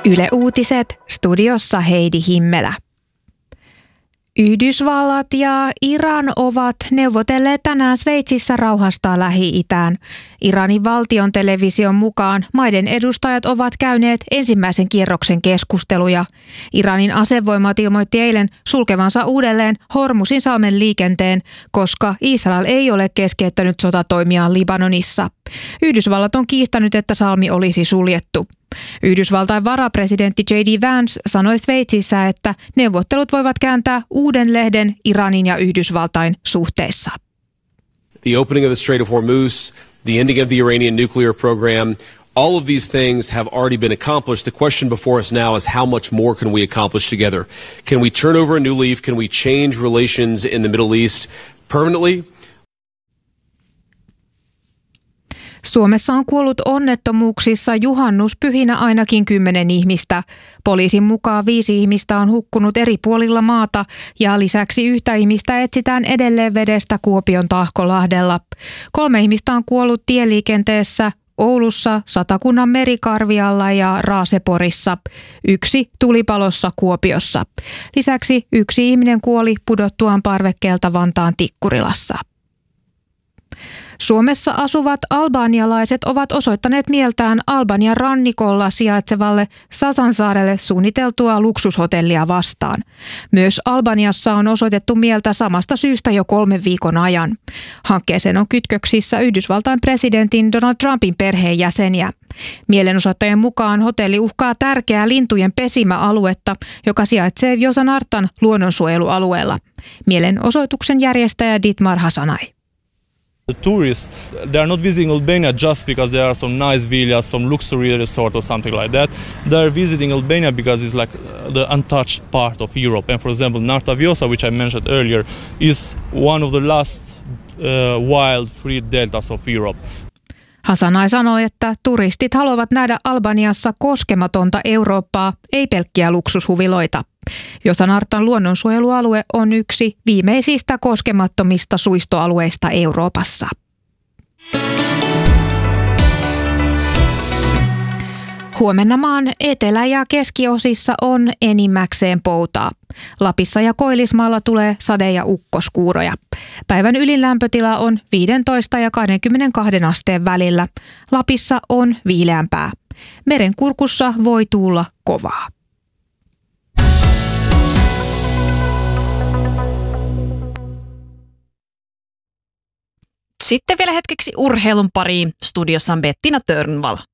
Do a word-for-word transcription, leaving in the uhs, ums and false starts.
Yle Uutiset, studiossa Heidi Himmelä. Yhdysvallat ja Iran ovat neuvotelleet tänään Sveitsissä rauhasta Lähi-itään. Iranin valtion television mukaan maiden edustajat ovat käyneet ensimmäisen kierroksen keskusteluja. Iranin asevoimat ilmoitti eilen sulkevansa uudelleen Hormuzin salmen liikenteen, koska Israel ei ole keskeyttänyt sotatoimiaan Libanonissa. Yhdysvallat on kiistänyt, että salmi olisi suljettu. Yhdysvaltain varapresidentti J D Vance sanoi Sveitsissä, että neuvottelut voivat kääntää uuden lehden Iranin ja Yhdysvaltain suhteissa. The opening of the Strait of Hormuz, the ending of the Iranian nuclear program, all of these things have already been accomplished. The question before us now is how much more can we accomplish together? Can we turn over a new leaf? Can we change relations in the Middle East permanently? Suomessa on kuollut onnettomuuksissa juhannuspyhinä ainakin kymmenen ihmistä. Poliisin mukaan viisi ihmistä on hukkunut eri puolilla maata ja lisäksi yhtä ihmistä etsitään edelleen vedestä Kuopion Tahkolahdella. Kolme ihmistä on kuollut tieliikenteessä Oulussa, Satakunnan Merikarvialla ja Raaseporissa. Yksi tulipalossa Kuopiossa. Lisäksi yksi ihminen kuoli pudottuaan parvekkeelta Vantaan Tikkurilassa. Suomessa asuvat albanialaiset ovat osoittaneet mieltään Albanian rannikolla sijaitsevalle Sasansaarelle suunniteltua luksushotellia vastaan. Myös Albaniassa on osoitettu mieltä samasta syystä jo kolmen viikon ajan. Hankkeeseen on kytköksissä Yhdysvaltain presidentin Donald Trumpin perheenjäseniä. Mielenosoittajien mukaan hotelli uhkaa tärkeää lintujen pesimäaluetta, joka sijaitsee Vjosanartan luonnonsuojelualueella. Mielenosoituksen järjestäjä Dietmar Hasanai. The tourists, they are not visiting Albania just because there are some nice villas, some luxury resort or something like that. They are visiting Albania because it's like the untouched part of Europe. And for example, Narta-Vjosa, which I mentioned earlier, is one of the last uh, wild free deltas of Europe. Hasanai sanoi, että turistit haluavat nähdä Albaniassa koskematonta Eurooppaa, ei pelkkiä luksushuviloita. Vjosanartan luonnonsuojelualue on yksi viimeisistä koskemattomista suistoalueista Euroopassa. Huomenna maan etelä- ja keskiosissa on enimmäkseen poutaa. Lapissa ja Koillismaalla tulee sade- ja ukkoskuuroja. Päivän ylin lämpötila on viisitoista ja kaksikymmentäkaksi asteen välillä. Lapissa on viileämpää. Merenkurkussa voi tuulla kovaa. Sitten vielä hetkeksi urheilun pariin. Studiossa on Bettina Törnvall.